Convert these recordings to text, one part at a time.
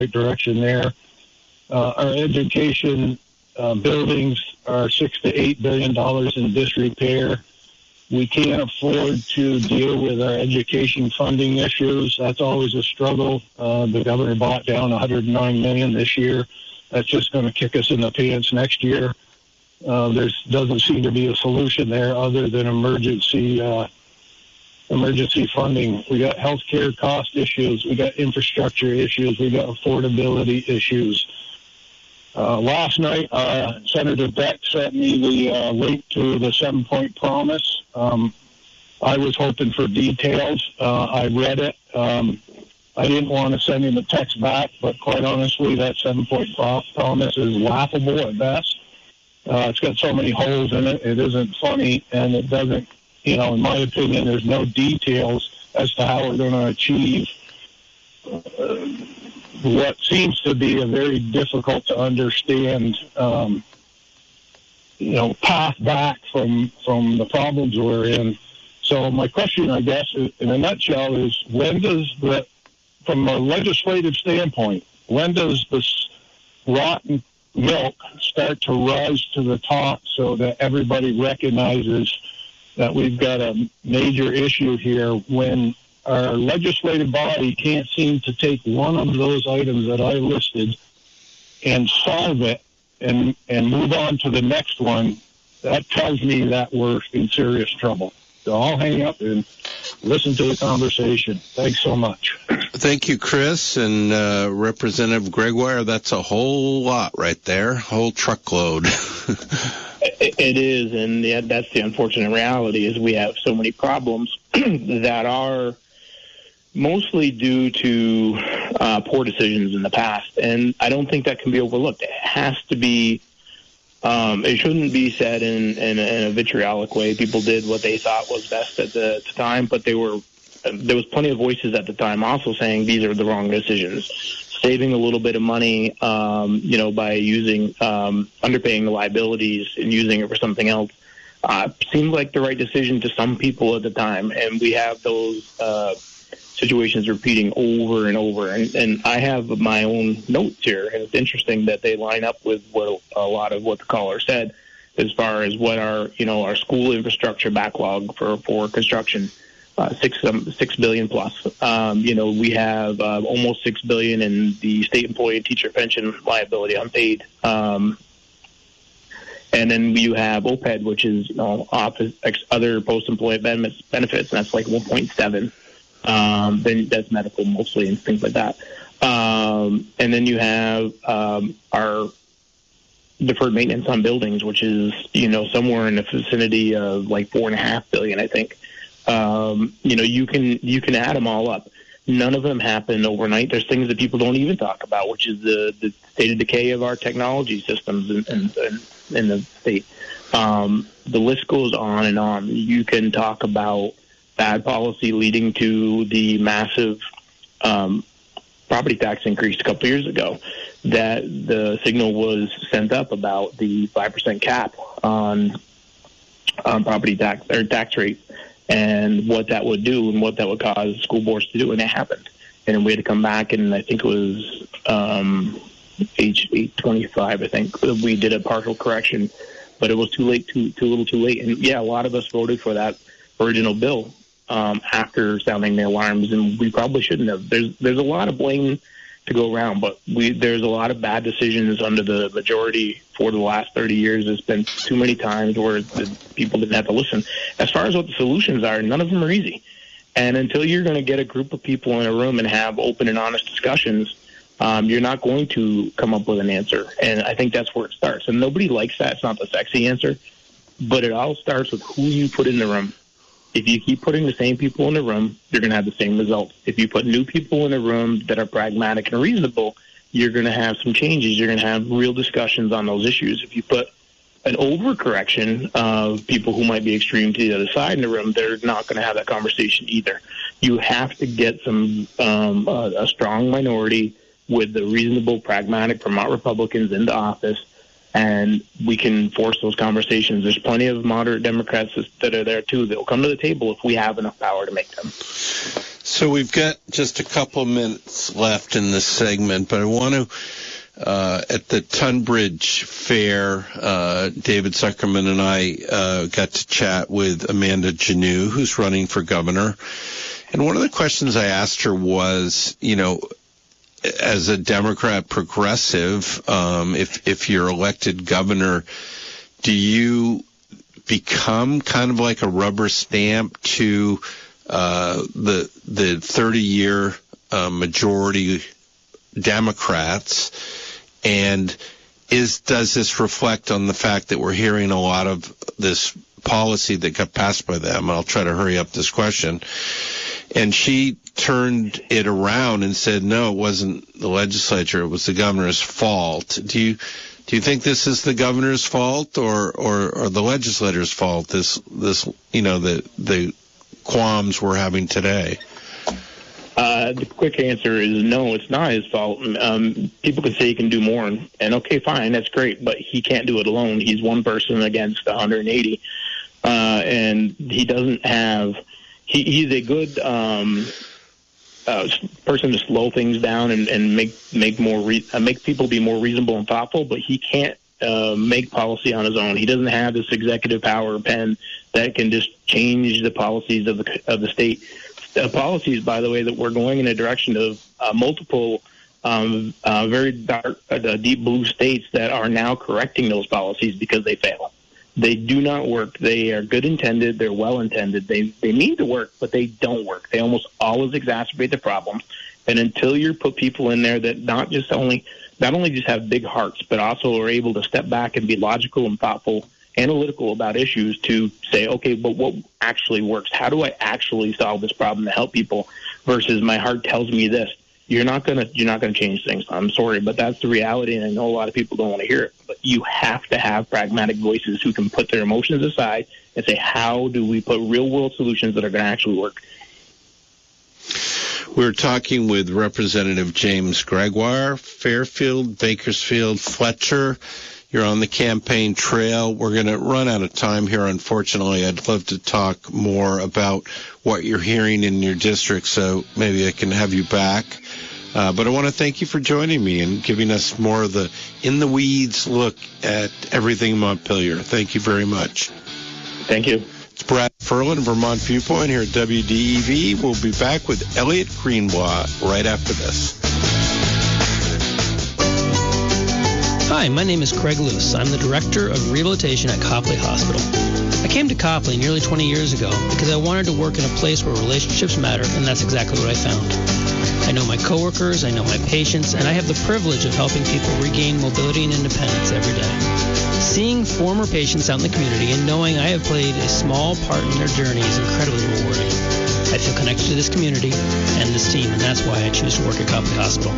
direction there. Our education buildings are $6 to $8 billion in disrepair. We can't afford to deal with our education funding issues. That's always a struggle. The governor bought down $109 million this year. That's just going to kick us in the pants next year. There doesn't seem to be a solution there other than emergency funding. We got healthcare cost issues. We got infrastructure issues. We got affordability issues. Last night, Senator Beck sent me the link to the 7-point promise. I was hoping for details. I read it. I didn't want to send him a text back, but quite honestly, that 7-point promise is laughable at best. It's got so many holes in it. It isn't funny, and it doesn't, in my opinion, there's no details as to how we're going to achieve what seems to be a very difficult to understand, path back from the problems we're in. So my question, I guess, in a nutshell, is from a legislative standpoint, when does this rotten milk start to rise to the top so that everybody recognizes that we've got a major issue here when our legislative body can't seem to take one of those items that I listed and solve it and move on to the next one? That tells me that we're in serious trouble. So I'll hang up and listen to the conversation. Thanks so much. Thank you, Chris. And Representative Gregoire, that's a whole lot right there, whole truckload. It is, and that's the unfortunate reality is we have so many problems that are mostly due to poor decisions in the past. And I don't think that can be overlooked. It has to be it shouldn't be said in a vitriolic way. People did what they thought was best at the time, but there was plenty of voices at the time also saying these are the wrong decisions. Saving a little bit of money, by using underpaying the liabilities and using it for something else seemed like the right decision to some people at the time. And we have those situations repeating over and over. And I have my own notes here, and it's interesting that they line up with what a lot of what the caller said as far as what our school infrastructure backlog for construction, $6 billion plus. We have almost $6 billion in the state employee and teacher pension liability unpaid. And then you have OPEB, which is office other post-employment benefits, and that's like 1.7. Then that's medical mostly and things like that. And then you have our deferred maintenance on buildings, which is somewhere in the vicinity of like $4.5 billion, I think. You can add them all up. None of them happen overnight. There's things that people don't even talk about, which is the state of decay of our technology systems in the state. The list goes on and on. You can talk about bad policy leading to the massive property tax increase a couple years ago, that the signal was sent up about the 5% cap on property tax or tax rate and what that would do and what that would cause school boards to do, and it happened. And we had to come back, and I think it was age 825. I think we did a partial correction, but it was too late, too little, too late. And yeah, a lot of us voted for that original bill after sounding the alarms, and we probably shouldn't have. There's a lot of blame to go around, but there's a lot of bad decisions under the majority for the last 30 years. There's been too many times where people didn't have to listen. As far as what the solutions are, none of them are easy. And until you're going to get a group of people in a room and have open and honest discussions, you're not going to come up with an answer. And I think that's where it starts. And nobody likes that. It's not the sexy answer, but it all starts with who you put in the room. If you keep putting the same people in the room, you're going to have the same results. If you put new people in the room that are pragmatic and reasonable, you're going to have some changes. You're going to have real discussions on those issues. If you put an overcorrection of people who might be extreme to the other side in the room, they're not going to have that conversation either. You have to get some a strong minority with the reasonable, pragmatic Vermont Republicans into office, and we can force those conversations. There's plenty of moderate Democrats that are there, too. They'll come to the table if we have enough power to make them. So we've got just a couple minutes left in this segment, but I want to, at the Tunbridge Fair, David Zuckerman and I got to chat with Amanda Janneau, who's running for governor. And one of the questions I asked her was, as a Democrat progressive, if you're elected governor, do you become kind of like a rubber stamp to the 30-year majority Democrats, and does this reflect on the fact that we're hearing a lot of this policy that got passed by them? I'll try to hurry up this question. And she turned it around and said, no, it wasn't the legislature, it was the governor's fault. Do you think this is the governor's fault or the legislator's fault, this the qualms we're having today? The quick answer is no, it's not his fault. People can say he can do more, and okay, fine, that's great, but he can't do it alone. He's one person against 180, and he doesn't have. He's a good person to slow things down and make people be more reasonable and thoughtful, but he can't make policy on his own. He doesn't have this executive power pen that can just change the policies of the state. Policies, by the way, that we're going in a direction of multiple very dark, deep blue states that are now correcting those policies because they fail. They do not work. They are good intended. They're well intended. They mean to work, but they don't work. They almost always exacerbate the problem. And until you put people in there that not only just have big hearts, but also are able to step back and be logical and thoughtful, analytical about issues to say, okay, but what actually works? How do I actually solve this problem to help people versus my heart tells me this? You're not gonna change things. I'm sorry, but that's the reality, and I know a lot of people don't want to hear it. But you have to have pragmatic voices who can put their emotions aside and say, how do we put real-world solutions that are going to actually work? We're talking with Representative James Gregoire, Fairfield, Bakersfield, Fletcher. You're on the campaign trail. We're going to run out of time here, unfortunately. I'd love to talk more about what you're hearing in your district, so maybe I can have you back. But I want to thank you for joining me and giving us more of the in-the-weeds look at everything Montpelier. Thank you very much. Thank you. It's Brad Ferland, Vermont Viewpoint here at WDEV. We'll be back with Elliot Greenblatt right after this. Hi, my name is Craig Luce. I'm the Director of Rehabilitation at Copley Hospital. I came to Copley nearly 20 years ago because I wanted to work in a place where relationships matter, and that's exactly what I found. I know my coworkers, I know my patients, and I have the privilege of helping people regain mobility and independence every day. Seeing former patients out in the community and knowing I have played a small part in their journey is incredibly rewarding. I feel connected to this community and this team, and that's why I choose to work at Copley Hospital.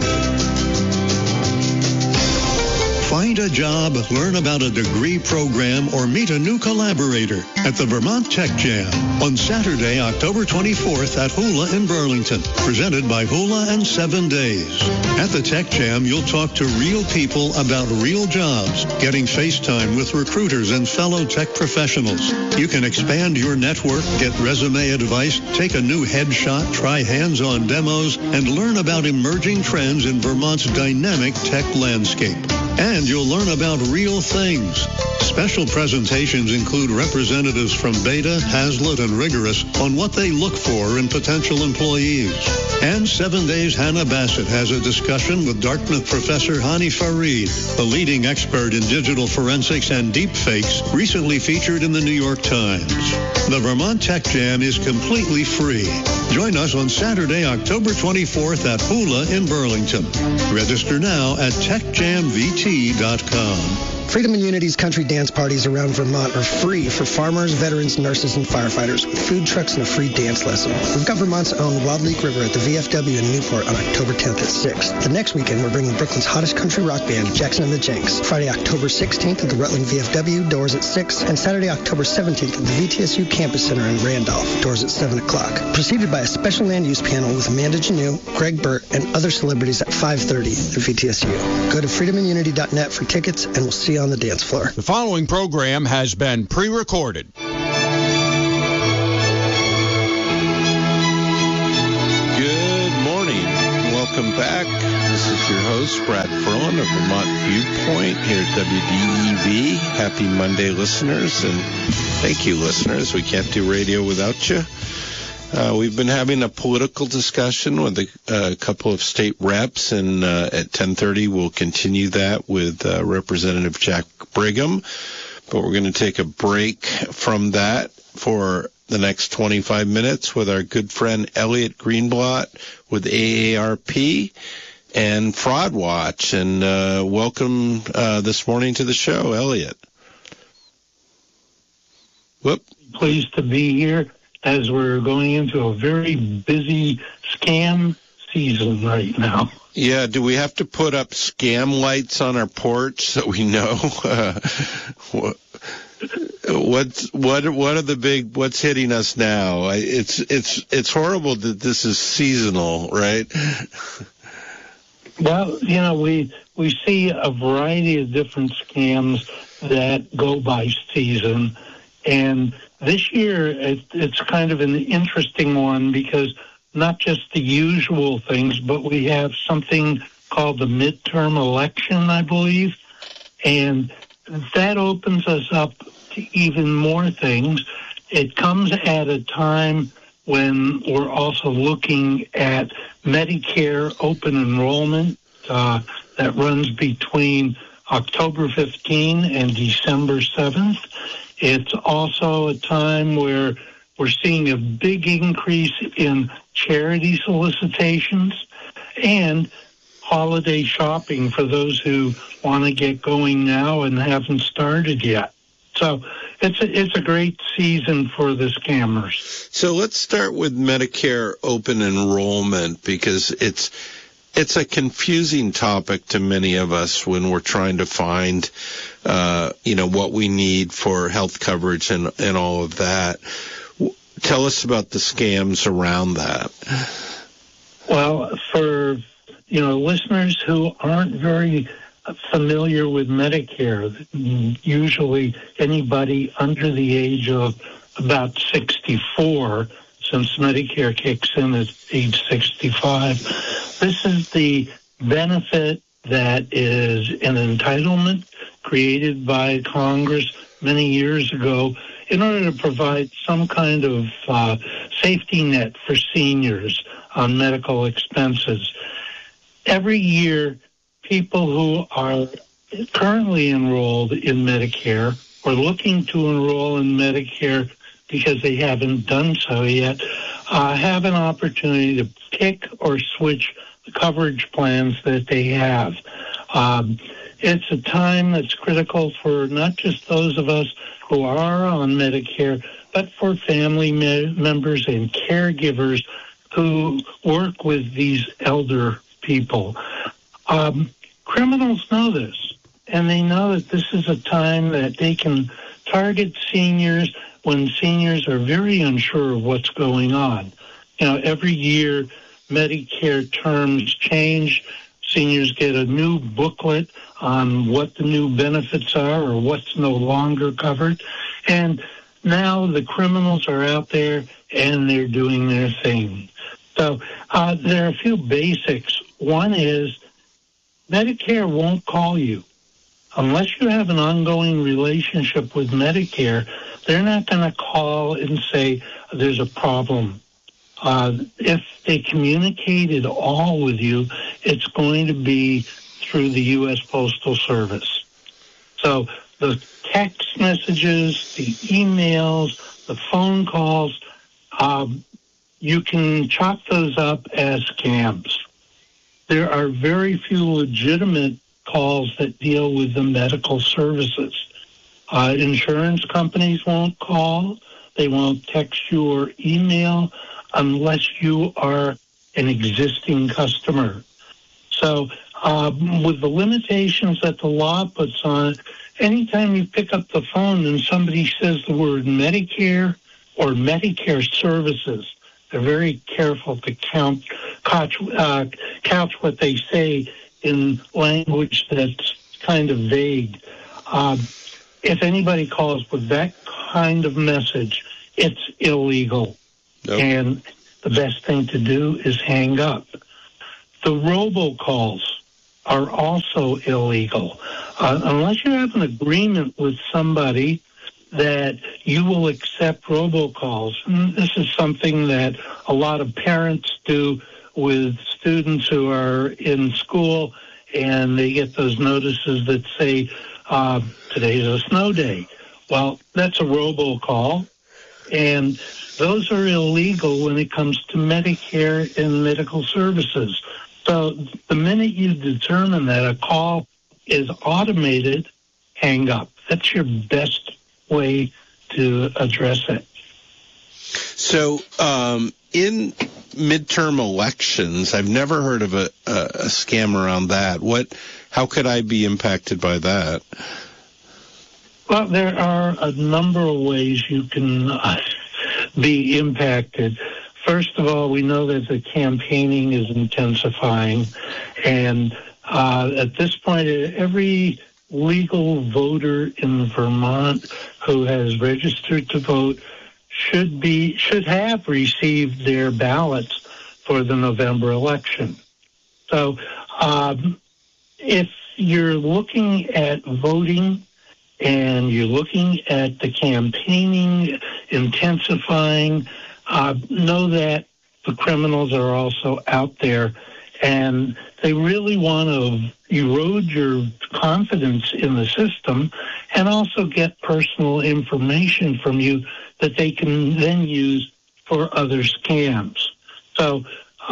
Find a job, learn about a degree program, or meet a new collaborator at the Vermont Tech Jam on Saturday, October 24th at Hula in Burlington, presented by Hula and 7 Days. At the Tech Jam, you'll talk to real people about real jobs, getting FaceTime with recruiters and fellow tech professionals. You can expand your network, get resume advice, take a new headshot, try hands-on demos, and learn about emerging trends in Vermont's dynamic tech landscape. And you'll learn about real things. Special presentations include representatives from Beta, Hazlitt, and Rigorous on what they look for in potential employees. And 7 Days Hannah Bassett has a discussion with Dartmouth professor Hani Farid, a leading expert in digital forensics and deepfakes, recently featured in the New York Times. The Vermont Tech Jam is completely free. Join us on Saturday, October 24th at Hula in Burlington. Register now at techjamvt.com. Freedom and Unity's country dance parties around Vermont are free for farmers, veterans, nurses, and firefighters with food trucks and a free dance lesson. We've got Vermont's own Wild Leak River at the VFW in Newport on October 10th at 6. The next weekend, we're bringing Brooklyn's hottest country rock band, Jackson and the Jenks. Friday, October 16th at the Rutland VFW, doors at 6. And Saturday, October 17th at the VTSU Campus Center in Randolph, doors at 7 o'clock. Preceded by a special land use panel with Amanda Janneau, Greg Burt, and other celebrities at 5:30 at VTSU. Go to freedomandunity.net for tickets, and we'll see you on the dance floor. The following program has been pre-recorded. welcome back. This is your host, Brad Ferlin of Vermont Viewpoint here at WDEV. Happy Monday, listeners, and thank you, listeners. We can't do radio without you. We've been having a political discussion with a couple of state reps, and at 10:30 we'll continue that with Representative Jack Brigham. But we're going to take a break from that for the next 25 minutes with our good friend Elliot Greenblatt with AARP and Fraud Watch. And welcome this morning to the show, Elliot. Whoop. Pleased to be here as we're going into a very busy scam season right now. Yeah, do we have to put up scam lights on our porch so we know what's hitting us now? It's horrible that this is seasonal, right? Well, we see a variety of different scams that go by season, and this year it's kind of an interesting one because not just the usual things, but we have something called the midterm election, I believe, and that opens us up to even more things. It comes at a time when we're also looking at Medicare open enrollment that runs between October 15 and December 7th. It's also a time where we're seeing a big increase in charity solicitations and holiday shopping for those who want to get going now and haven't started yet. So it's a great season for the scammers. So let's start with Medicare open enrollment because it's a confusing topic to many of us when we're trying to find, what we need for health coverage and all of that. Tell us about the scams around that. Well, for, listeners who aren't very familiar with Medicare, usually anybody under the age of about 64, since Medicare kicks in at age 65, this is the benefit that is an entitlement created by Congress many years ago in order to provide some kind of safety net for seniors on medical expenses. Every year, people who are currently enrolled in Medicare or looking to enroll in Medicare because they haven't done so yet have an opportunity to pick or switch the coverage plans that they have. It's a time that's critical for not just those of us who are on Medicare, but for family members and caregivers who work with these elder people. Criminals know this, and they know that this is a time that they can target seniors when seniors are very unsure of what's going on. Every year Medicare terms change. Seniors get a new booklet on what the new benefits are or what's no longer covered. And now the criminals are out there and they're doing their thing. So there are a few basics. One is Medicare won't call you. Unless you have an ongoing relationship with Medicare, they're not going to call and say there's a problem. If they communicate at all with you, it's going to be through the U.S. Postal Service. So the text messages, the emails, the phone calls, you can chalk those up as scams. There are very few legitimate calls that deal with the medical services. Insurance companies won't call. They won't text you or email unless you are an existing customer. So with the limitations that the law puts on it, anytime you pick up the phone and somebody says the word Medicare or Medicare services, they're very careful to couch what they say in language that's kind of vague. If anybody calls with that kind of message, it's illegal. Nope. And the best thing to do is hang up. The robocalls are also illegal. Unless you have an agreement with somebody that you will accept robocalls. And this is something that a lot of parents do with students who are in school, and they get those notices that say, today's a snow day. Well, that's a robocall, and those are illegal when it comes to Medicare and medical services. So the minute you determine that a call is automated, hang up. That's your best way to address it. So in midterm elections, I've never heard of a scam around that. How could I be impacted by that? Well, there are a number of ways you can be impacted. First of all, we know that the campaigning is intensifying, and at this point, every legal voter in Vermont who has registered to vote should have received their ballots for the November election. So if you're looking at voting and you're looking at the campaigning intensifying, know that the criminals are also out there, and they really want to erode your confidence in the system and also get personal information from you that they can then use for other scams. So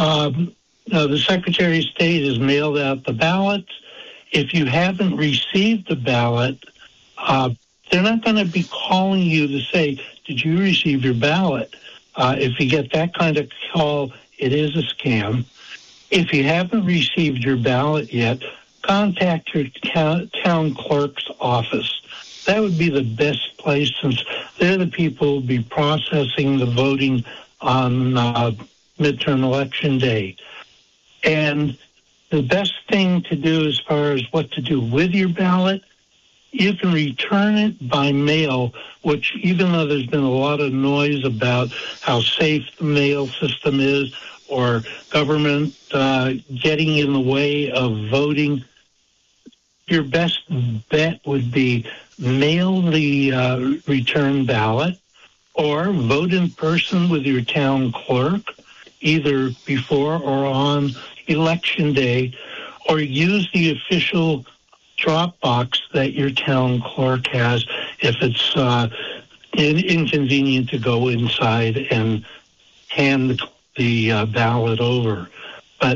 the Secretary of State has mailed out the ballots. If you haven't received the ballot, they're not going to be calling you to say, did you receive your ballot? If you get that kind of call, it is a scam. If you haven't received your ballot yet, contact your town clerk's office. That would be the best place, since they're the people who will be processing the voting on midterm election day. And the best thing to do as far as what to do with your ballot, you can return it by mail, which, even though there's been a lot of noise about how safe the mail system is, or government getting in the way of voting, your best bet would be mail the return ballot or vote in person with your town clerk, either before or on election day, or use the official drop box that your town clerk has if it's inconvenient to go inside and hand the ballot over. But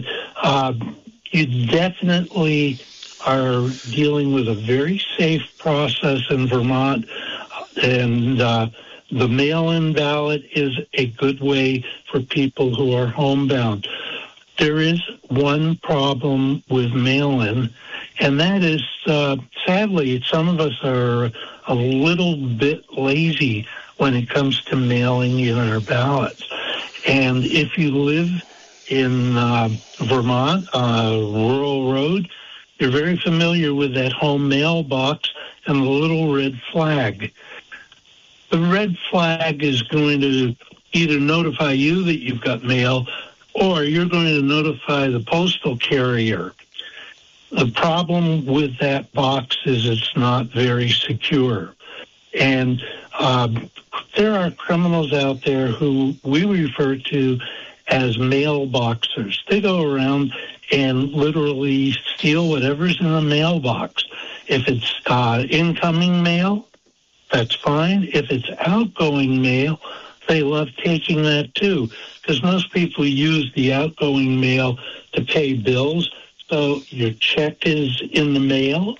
you definitely are dealing with a very safe process in Vermont, and the mail-in ballot is a good way for people who are homebound. There is one problem with mail-in, and that is, sadly, some of us are a little bit lazy when it comes to mailing in our ballots. And if you live in Vermont, Rural Road, you're very familiar with that home mailbox and the little red flag. The red flag is going to either notify you that you've got mail, or you're going to notify the postal carrier. The problem with that box is it's not very secure. And there are criminals out there who we refer to as mailboxers. They go around and literally steal whatever's in the mailbox. If it's incoming mail, that's fine. If it's outgoing mail, they love taking that too, because most people use the outgoing mail to pay bills. So your check is in the mail.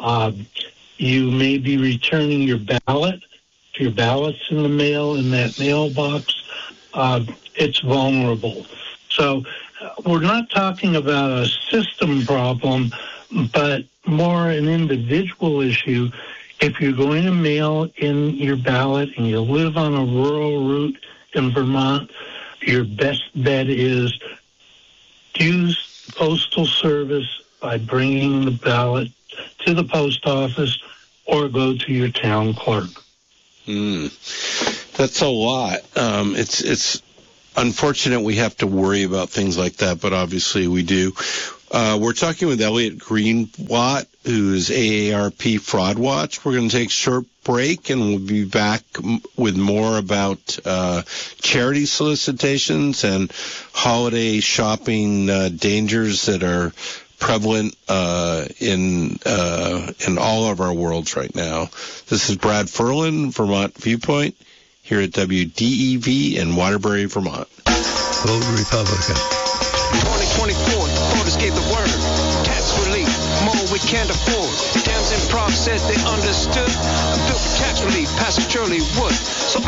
You may be returning your ballot. If your ballot's in the mail in that mailbox, it's vulnerable. So we're not talking about a system problem, but more an individual issue. If you're going to mail in your ballot and you live on a rural route in Vermont, your best bet is use the Postal Service by bringing the ballot to the post office or go to your town clerk. That's a lot. It's unfortunate we have to worry about things like that, but obviously we do. We're talking with Elliot Greenblatt, who's AARP Fraud Watch. We're going to take a short break, and we'll be back with more about charity solicitations and holiday shopping dangers that are prevalent in all of our worlds right now. This is Brad Ferlin, Vermont Viewpoint, here at WDEV in Waterbury, Vermont. Vote Republican. 2024, voters gave the word. Tax relief, more we can't afford. Dems and Prof said they understood. A bill for tax relief passed surely would.